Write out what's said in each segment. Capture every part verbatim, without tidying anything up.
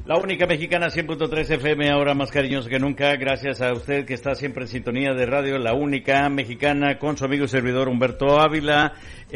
La única mexicana, cien punto tres F M, ahora más cariñoso que nunca. Gracias a usted que está siempre en sintonía de radio, la única mexicana, con su amigo y servidor Humberto Ávila,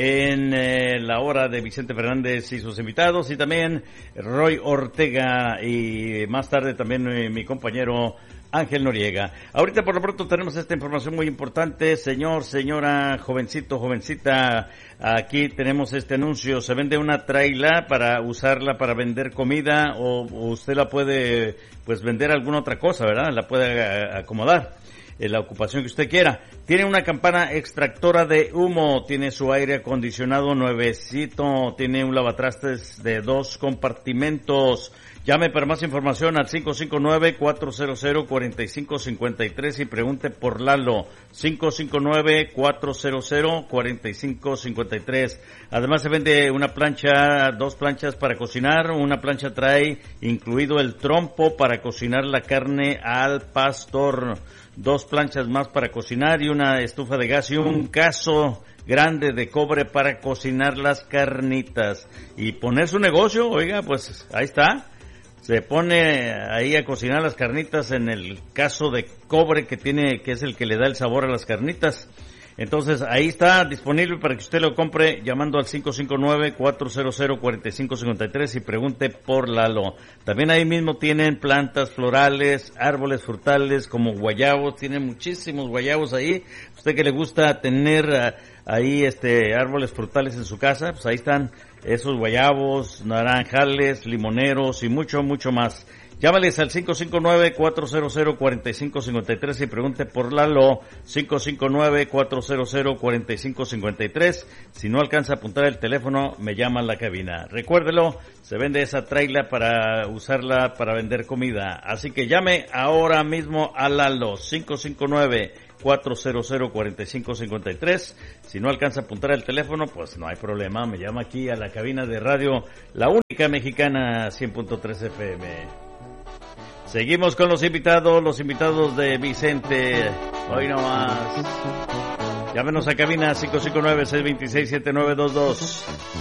en eh, la hora de Vicente Fernández y sus invitados, y también Roy Ortega, y más tarde también eh, mi compañero Ángel Noriega. Ahorita por lo pronto tenemos esta información muy importante. Señor, señora, jovencito, jovencita, aquí tenemos este anuncio. Se vende una traila para usarla para vender comida, o, o usted la puede pues vender alguna otra cosa, ¿verdad? La puede a, acomodar en la ocupación que usted quiera. Tiene una campana extractora de humo, tiene su aire acondicionado nuevecito, tiene un lavatrastes de dos compartimentos. Llame para más información al cinco cinco nueve, cuatro cero cero, cuatro cinco cinco tres y pregunte por Lalo. cinco cinco nueve, cuatro cero cero, cuatro cinco cinco tres. Además se vende una plancha, dos planchas para cocinar. Una plancha trae incluido el trompo para cocinar la carne al pastor. Dos planchas más para cocinar y una estufa de gas y un cazo grande de cobre para cocinar las carnitas. Y poner su negocio, oiga, pues ahí está. Se pone ahí a cocinar las carnitas en el cazo de cobre que tiene, que es el que le da el sabor a las carnitas. Entonces ahí está disponible para que usted lo compre llamando al cinco cinco nueve, cuatro cero cero, cuatro cinco cinco tres y pregunte por Lalo. También ahí mismo tienen plantas florales, árboles frutales como guayabos, tienen muchísimos guayabos ahí. Usted que le gusta tener uh, ahí este árboles frutales en su casa, pues ahí están esos guayabos, naranjales, limoneros y mucho, mucho más. Llámales al cinco cinco nueve, cuatro cero cero, cuatro cinco cinco tres y pregunte por Lalo. cinco cinco nueve, cuatro cero cero, cuatro cinco cinco tres. Si no alcanza a apuntar el teléfono, me llama a la cabina. Recuérdelo, se vende esa traila para usarla para vender comida. Así que llame ahora mismo a Lalo. cinco cinco nueve, cuatro cero cero, cuatro cinco cinco tres. Si no alcanza a apuntar el teléfono, pues no hay problema. Me llama aquí a la cabina de radio, la única mexicana, cien punto tres F M. Seguimos con los invitados, los invitados de Vicente. Hoy nomás. Llámenos a cabina cinco cinco nueve, seis dos seis, siete nueve dos dos.